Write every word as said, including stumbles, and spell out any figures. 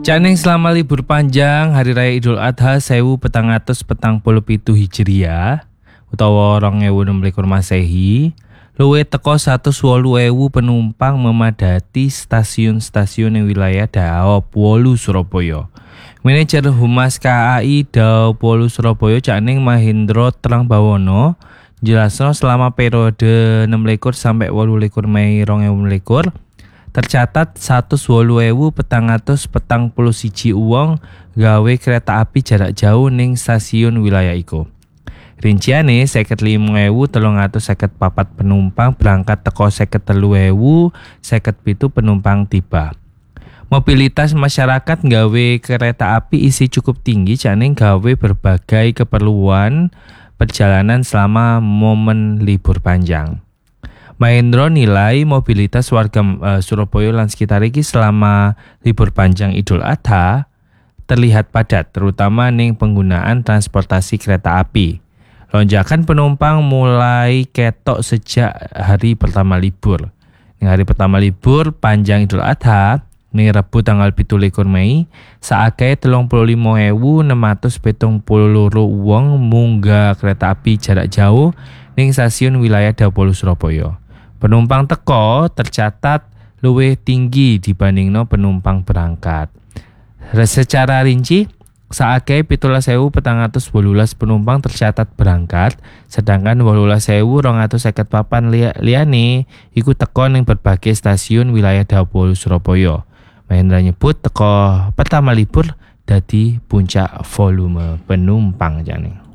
Caning selama libur panjang Hari Raya Idul Adha sewu petang atus petang puluh pitu Hijriah utawa rong ewu enem likur Masehi, luwih teka satus wolu ewu penumpang memadati stasiun-stasiun ing wilayah Daop wolu Surabaya. Manajer Humas K A I Daop wolu Surabaya Caning Mahendra Trengbawana jelasno selama periode enam likur sampai wolu likur Mei rong ewu enam likur tercatat satus wolu ewu petang atus petang puluh siji uwong gawe kereta api jarak jauh ning stasiun wilayah iku. Rinciane seket lima ewu telung atus seket papat penumpang berangkat teko seket telu ewu seket pitu penumpang tiba. Mobilitas masyarakat gawe kereta api isi cukup tinggi caning gawe berbagai keperluan perjalanan selama momen libur panjang. Mahendra nilai mobilitas warga uh, Surabaya lan sekitar iki selama libur panjang Idul Adha terlihat padat, terutama ning penggunaan transportasi kereta api. Lonjakan penumpang mulai ketok sejak hari pertama libur. Ning hari pertama libur panjang Idul Adha ning Rebu tanggal pitu likur Mei, saakeh telung puluh lima ewu enem atus pitung puluh loro wong munggah kereta api jarak jauh ning stasiun wilayah Daop wolu Surabaya. Penumpang teko tercatat luwih tinggi dibandingno penumpang berangkat. Secara rinci, saakeh pitulas ewu petang atus wolulas penumpang tercatat berangkat, sedangkan wolulas ewu rong atus seket papan liyane iku teko ning berbagai stasiun wilayah Daop wolu Surabaya. Mahendra nyebut teko pertama libur dadi puncak volume penumpang jane.